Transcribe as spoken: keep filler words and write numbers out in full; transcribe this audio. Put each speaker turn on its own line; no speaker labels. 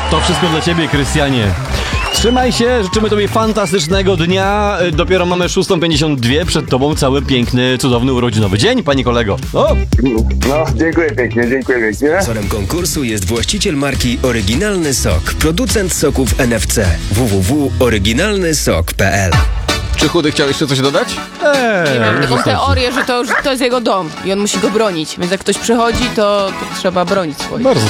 To wszystko dla ciebie, Krystianie. Trzymaj się, życzymy tobie fantastycznego dnia. Dopiero mamy szósta pięćdziesiąt dwa, przed tobą cały piękny, cudowny urodzinowy dzień, panie kolego. O!
No, dziękuję pięknie, dziękuję pięknie.
Sponsorem konkursu jest właściciel marki Oryginalny Sok, producent soków N F C. w w w kropka oryginalny sok kropka p l.
Czy Chudy chciał jeszcze coś dodać?
Eee,
Mam taką
wystarczy.
teorię, że to już to jest jego dom i on musi go bronić. Więc jak ktoś przychodzi, to, to trzeba bronić swoich.
Bardzo